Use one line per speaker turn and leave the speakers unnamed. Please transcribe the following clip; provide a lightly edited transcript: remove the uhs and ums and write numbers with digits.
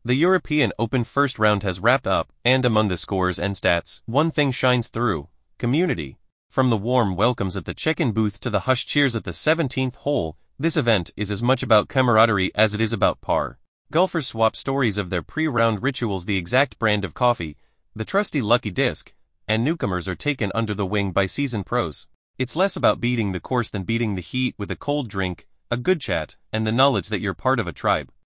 The European Open first round has wrapped up, and among the scores and stats, one thing shines through: community. From the warm welcomes at the check-in booth to the hushed cheers at the 17th hole, this event is as much about camaraderie as it is about par. Golfers swap stories of their pre-round rituals, the exact brand of coffee, the trusty lucky disc, and newcomers are taken under the wing by seasoned pros. It's less about beating the course than beating the heat with a cold drink, a good chat, and the knowledge that you're part of a tribe.